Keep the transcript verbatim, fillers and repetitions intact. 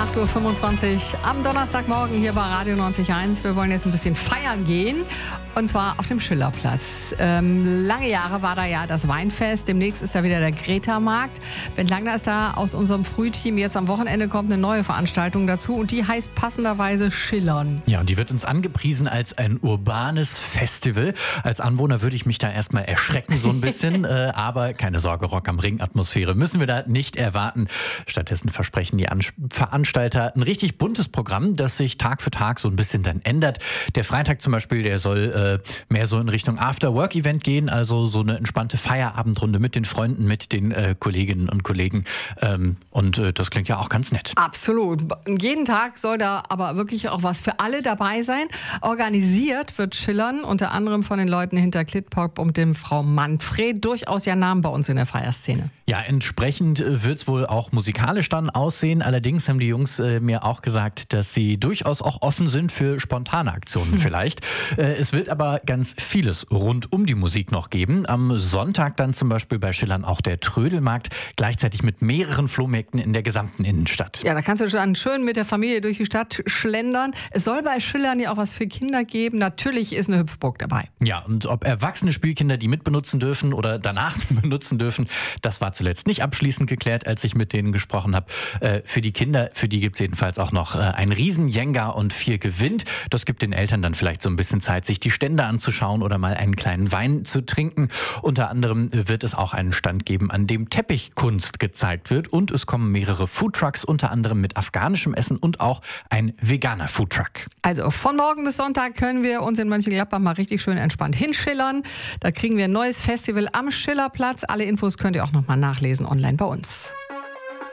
acht Uhr fünfundzwanzig am Donnerstagmorgen hier bei Radio neunzig Komma eins. Wir wollen jetzt ein bisschen feiern gehen und zwar auf dem Schillerplatz. Ähm, lange Jahre war da ja das Weinfest, demnächst ist da wieder der Greta-Markt. Ben Langner ist da aus unserem Frühteam. Jetzt am Wochenende kommt eine neue Veranstaltung dazu und die heißt passenderweise Schillern. Ja, und die wird uns angepriesen als ein urbanes Festival. Als Anwohner würde ich mich da erstmal erschrecken so ein bisschen, äh, aber keine Sorge, Rock am Ring-Atmosphäre müssen wir da nicht erwarten. Stattdessen versprechen die An- Veranstalter ein richtig buntes Programm, das sich Tag für Tag so ein bisschen dann ändert. Der Freitag zum Beispiel, der soll äh, mehr so in Richtung After-Work-Event gehen, also so eine entspannte Feierabendrunde mit den Freunden, mit den äh, Kolleginnen und Kollegen. Ähm, und äh, das klingt ja auch ganz nett. Absolut. Jeden Tag soll da aber wirklich auch was für alle dabei sein. Organisiert wird Schillern unter anderem von den Leuten hinter Klitpop und dem Frau Manfred. Durchaus ja Namen bei uns in der Feierszene. Ja, entsprechend wird es wohl auch musikalisch dann aussehen. Allerdings haben die Jungs äh, mir auch gesagt, dass sie durchaus auch offen sind für spontane Aktionen hm. vielleicht. Äh, es wird aber ganz vieles rund um die Musik noch geben. Am Sonntag dann zum Beispiel bei Schillern auch der Trödelmarkt, gleichzeitig mit mehreren Flohmärkten in der gesamten Innenstadt. Ja, da kannst du schon schön mit der Familie durch die Stadt schlendern. Es soll bei Schillern ja auch was für Kinder geben. Natürlich ist eine Hüpfburg dabei. Ja, und ob erwachsene Spielkinder die mitbenutzen dürfen oder danach benutzen dürfen, das war zuletzt nicht abschließend geklärt, als ich mit denen gesprochen habe. Äh, für die Kinder, für die gibt es jedenfalls auch noch äh, ein Riesen-Jenga und vier gewinnt. Das gibt den Eltern dann vielleicht so ein bisschen Zeit, sich die Stände anzuschauen oder mal einen kleinen Wein zu trinken. Unter anderem wird es auch einen Stand geben, an dem Teppichkunst gezeigt wird und es kommen mehrere Foodtrucks, unter anderem mit afghanischem Essen und auch ein veganer Foodtruck. Also von morgen bis Sonntag können wir uns in Mönchengladbach mal richtig schön entspannt hinschillern. Da kriegen wir ein neues Festival am Schillerplatz. Alle Infos könnt ihr auch noch mal nachlesen online bei uns.